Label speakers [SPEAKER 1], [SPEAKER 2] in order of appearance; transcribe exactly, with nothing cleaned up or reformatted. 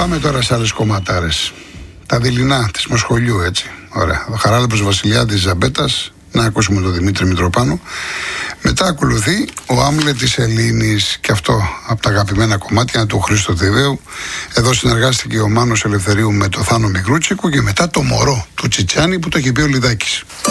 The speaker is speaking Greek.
[SPEAKER 1] Πάμε τώρα σε άλλες κομματάρες. Τα δειλινά της Μοσχολιού, έτσι. Ωραία. Ο Χαράλαμπος Βασιλιάδης Ζαμπέτας. Να ακούσουμε τον Δημήτρη Μητροπάνου. Μετά ακολουθεί ο Άμλετ της Ελλήνης, και αυτό από τα αγαπημένα κομμάτια του Χρήστο Θηδαίου. Εδώ συνεργάστηκε ο Μάνος Ελευθερίου με το Θάνο Μικρούτσικου, και μετά το Μωρό του Τσιτσάνη που το έχει πει ο Λιδάκης.